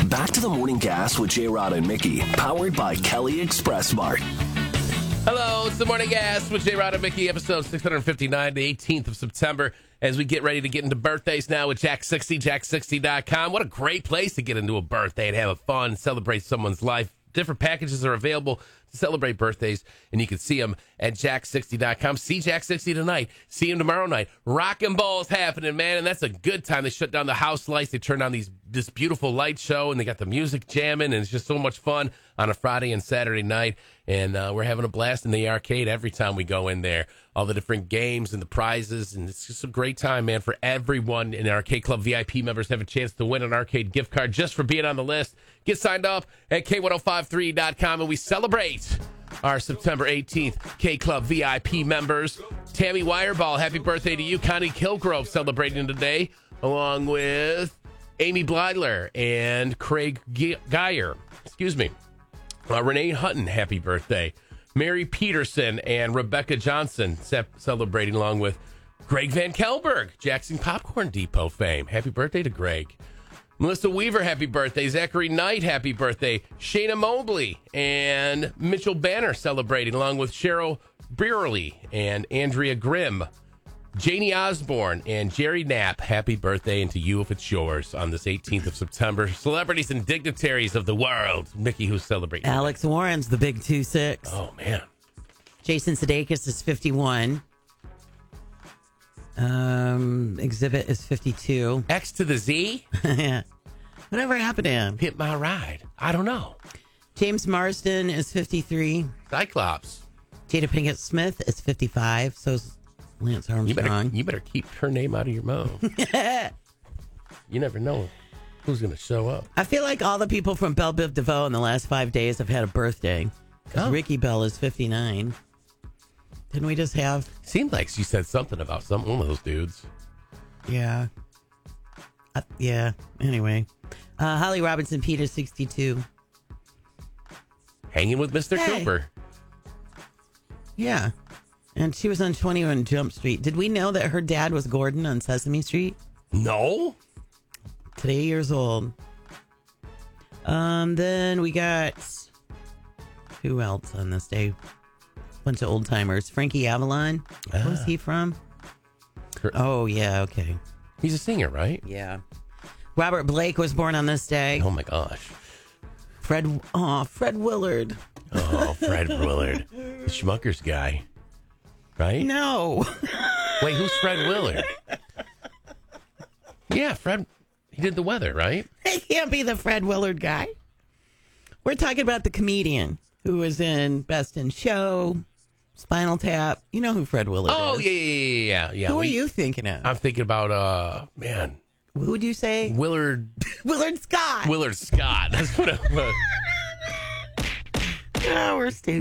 Back to the morning gas with J-Rod and Mickey, powered by Kelly Express Mart. Hello, it's the Morning Gas with J-Rod and Mickey, episode 659, the 18th of September, as we get ready to get into birthdays now with Jack60, jack60.com. What a great place to get into a birthday and have fun, celebrate someone's life. Different packages are available to celebrate birthdays, and you can see them at jack60.com. See Jack60 tonight. See him tomorrow night. Rock and Ball's happening, man, and that's a good time. They shut down the house lights. They turn on this beautiful light show, and they got the music jamming, and it's just so much fun on a Friday and Saturday night. And we're having a blast in the arcade every time we go in there. All the different games and the prizes, and it's just a great time, man, for everyone. And Arcade Club VIP members have a chance to win an arcade gift card just for being on the list. Get signed up at K1053.com, and we celebrate our September 18th K Club VIP members. Tammy Wireball, happy birthday to you. Connie Kilgrove celebrating today, along with Amy Blidler and Craig Geyer. Excuse me. Renee Hutton, happy birthday. Mary Peterson and Rebecca Johnson celebrating, along with Greg Van Kelberg, Jackson Popcorn Depot fame. Happy birthday to Greg. Melissa Weaver, happy birthday. Zachary Knight, happy birthday. Shayna Mobley and Mitchell Banner celebrating, along with Cheryl Brearley and Andrea Grimm. Janie Osborne and Jerry Knapp, happy birthday, and to you if it's yours on this 18th of September. Celebrities and dignitaries of the world. Mickey, who's celebrating? Alex Warren's the big 2-6. Oh, man. Jason Sudeikis is 51. Exhibit is 52. X to the Z? Yeah. Whatever happened to him? Hit my ride. I don't know. James Marsden is 53. Cyclops. Jada Pinkett Smith is 55. So is Lance Armstrong. You better keep her name out of your mouth. You never know who's going to show up. I feel like all the people from Belle Biv DeVoe in the last 5 days have had a birthday. Because Ricky Bell is 59. Didn't we just have... Seemed like she said something about one of those dudes. Yeah. Yeah. Anyway. Holly Robinson Peters, 62. Hanging with Mr. Cooper. Yeah. And she was on 21 Jump Street. Did we know that her dad was Gordon on Sesame Street? No. Today, years old. Then we got... Who else on this day? Bunch of old timers. Frankie Avalon. Where's he from? Oh, yeah, okay. He's a singer, right? Yeah. Robert Blake was born on this day. Oh, my gosh. Fred Willard. Oh, Fred Willard. The Schmuckers guy. Right? No. Wait, who's Fred Willard? Yeah, Fred. He did the weather, right? He can't be the Fred Willard guy. We're talking about the comedian who was in Best in Show, Spinal Tap. You know who Fred Willard is. Oh, yeah. Who are you thinking of? I'm thinking about, man. Who would you say? Willard. Willard Scott. Willard Scott. That's what it was. Oh, we're stupid.